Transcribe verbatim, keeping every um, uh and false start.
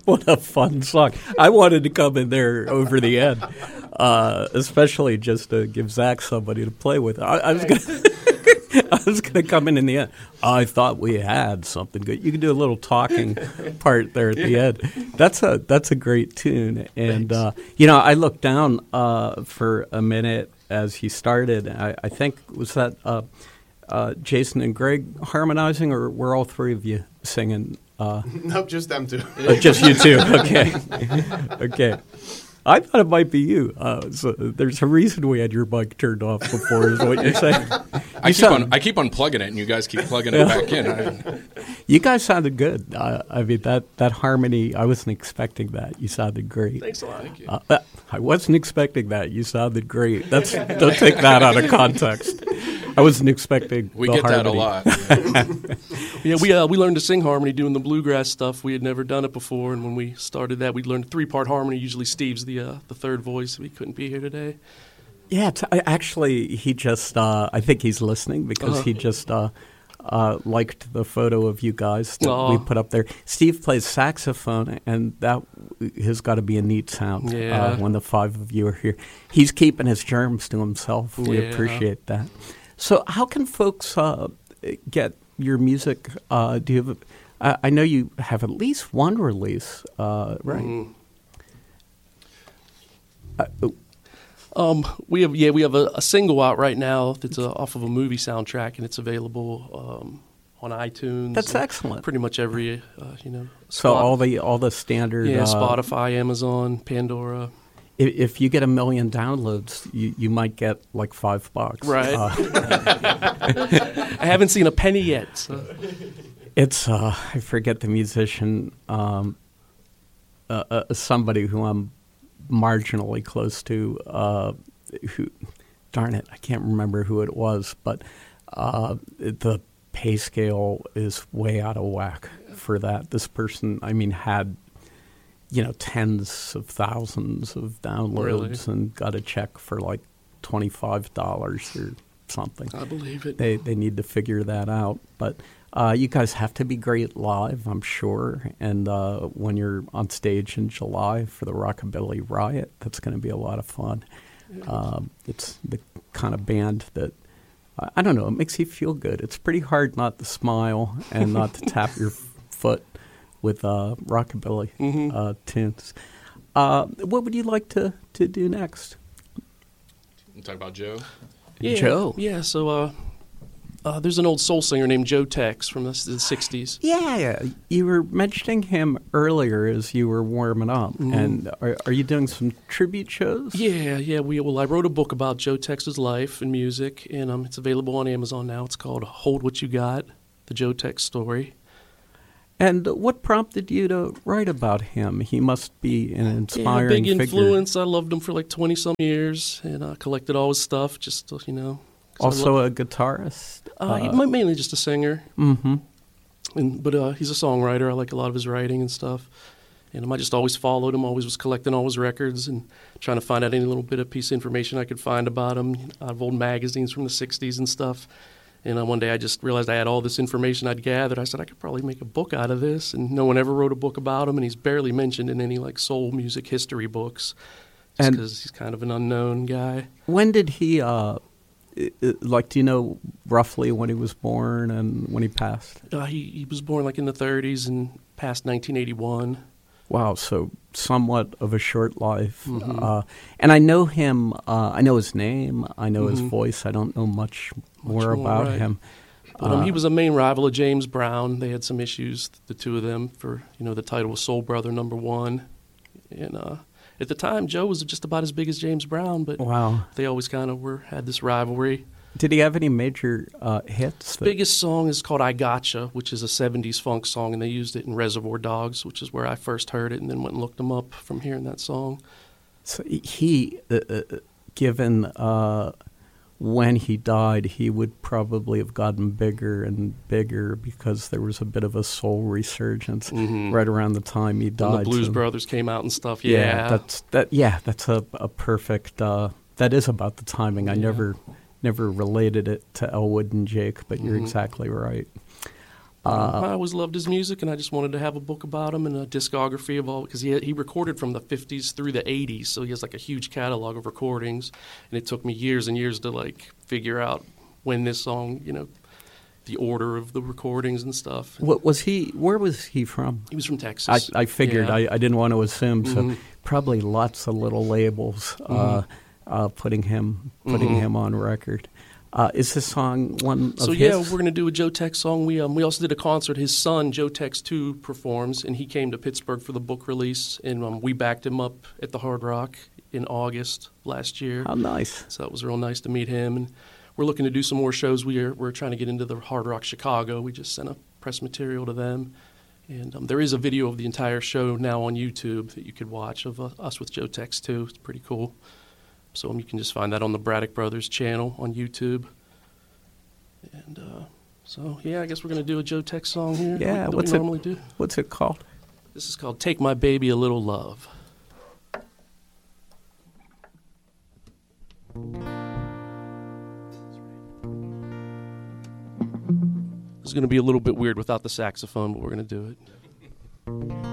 What a fun song. I wanted to come in there over the end, uh, especially just to give Zach somebody to play with. I, I was going to... I was going to come in in the end. I thought we had something good. You can do a little talking part there at the end. That's a that's a great tune. And, uh, you know, I looked down uh, for a minute as he started. I, I think, was that uh, uh, Jason and Greg harmonizing, or were all three of you singing? Uh, no, just them two. uh, just you two. Okay. Okay. I thought it might be you. Uh, so there's a reason we had your mic turned off before, is what you're saying. You I keep sound, on I keep unplugging it, and you guys keep plugging it back in. I, you guys sounded good. Uh, I mean, that, that harmony, I wasn't expecting that. You sounded great. Thanks a lot. Thank you. Uh, I wasn't expecting that. You sounded great. That's don't take that out of context. I wasn't expecting we the get harmony. that a lot. Yeah, we uh, we learned to sing harmony doing the bluegrass stuff. We had never done it before, and when we started that, we learned three-part harmony. Usually Steve's the uh, the third voice. We couldn't be here today. Yeah, t- I- actually, he just, uh, I think he's listening because Uh-huh. he just uh, uh, liked the photo of you guys that Aw. we put up there. Steve plays saxophone, and that has got to be a neat sound Yeah. uh, when the five of you are here. He's keeping his germs to himself. We Yeah. appreciate that. So how can folks uh, get your music? Uh, do you have? A, I I know you have at least one release, uh, right? Mhm. Uh, oh, Um, we have yeah we have a, a single out right now that's uh, off of a movie soundtrack, and it's available um, on iTunes. that's and excellent. Pretty much every uh, you know. So Spot- all the all the standard. yeah, uh, Spotify, Amazon, Pandora. If, if you get a million downloads, you, you might get like five bucks. Right. Uh, I haven't seen a penny yet. So. it's uh, I forget the musician, um, uh, uh, somebody who I'm marginally close to. Uh, who, darn it, I can't remember who it was, but uh, the pay scale is way out of whack for that. This person, I mean, had. You know, tens of thousands of downloads Really? and got a check for like twenty-five dollars or something. I believe it. They they need to figure that out. But uh, you guys have to be great live, I'm sure. And uh, when you're on stage in July for the Rockabilly Riot, that's going to be a lot of fun. Um, it's the kind of band that, I, I don't know, it makes you feel good. It's pretty hard not to smile and not to tap your f- foot with uh, rockabilly Mm-hmm. uh, tunes. Uh, what would you like to, to do next? You talk about Joe. Yeah, Joe. Yeah, so uh, uh, there's an old soul singer named Joe Tex from the, the sixties. Yeah, you were mentioning him earlier as you were warming up. Mhm. And are, are you doing some tribute shows? Yeah, yeah. We well, I wrote a book about Joe Tex's life and music, and um, it's available on Amazon now. It's called "Hold What You Got: The Joe Tex Story." And what prompted you to write about him? He must be an inspiring yeah, big figure. influence. I loved him for like twenty some years, and I collected all his stuff. Just uh, you know. 'cause I Also love- a guitarist. uh, he- mainly just a singer. Mm-hmm. And, but uh, he's a songwriter. I like a lot of his writing and stuff. And um, I just always followed him, always was collecting all his records and trying to find out any little bit of piece of information I could find about him out of old magazines from the sixties and stuff. And uh, one day I just realized I had all this information I'd gathered. I said, I could probably make a book out of this. And no one ever wrote a book about him, and he's barely mentioned in any like soul music history books just And- because he's kind of an unknown guy. When did he, uh, i- i- like, do you know roughly when he was born and when he passed? Uh, he, he was born like in the thirties and passed nineteen eighty-one. Wow, so somewhat of a short life. Mhm. Uh, and I know him, uh, I know his name, I know his Mhm. voice, I don't know much, more more, about right. him. But um, Uh, he was a main rival of James Brown. They had some issues, the two of them, for you know the title was Soul Brother Number One. And uh, at the time, Joe was just about as big as James Brown, but Wow. they always kind of were had this rivalry. Did he have any major uh, hits? that- Biggest song is called "I Gotcha," which is a seventies funk song, and they used it in Reservoir Dogs, which is where I first heard it, and then went and looked them up from hearing that song. So he, uh, uh, given uh, when he died, he would probably have gotten bigger and bigger because there was a bit of a soul resurgence Mhm. right around the time he died. When the Blues So- Brothers came out and stuff. Yeah, Yeah, that's that. Yeah, that's a, a perfect. Uh, that is about the timing. I Yeah. never, never related it to Elwood and Jake, but you're Mhm. exactly right. Uh, I always loved his music, and I just wanted to have a book about him and a discography of all, because he he recorded from the fifties through the eighties, so he has like a huge catalog of recordings, and it took me years and years to like figure out when this song, you know, the order of the recordings and stuff. What was he? Where was he from? He was from Texas. I, I figured. Yeah. I, I didn't want to assume. So Mhm. probably lots of little labels uh, Mhm. uh, putting him putting Mhm. him on record. Uh, is this song one of So his? yeah, we're gonna do a Joe Tex song. We um we also did a concert. His son Joe Tex two performs, and he came to Pittsburgh for the book release, and um, we backed him up at the Hard Rock in August last year. How nice. So it was real nice to meet him, and we're looking to do some more shows. We are we're trying to get into the Hard Rock Chicago. We just sent a press material to them, and um, there is a video of the entire show now on YouTube that you could watch of uh, us with Joe Tex two. It's pretty cool. So um, you can just find that on the Braddock Brothers channel on YouTube. And uh, so, yeah, I guess we're going to do a Joe Tex song here. Yeah, that what's we it- normally do. What's it called? This is called Take My Baby a Little Love. It's going to be a little bit weird without the saxophone, but we're going to do it.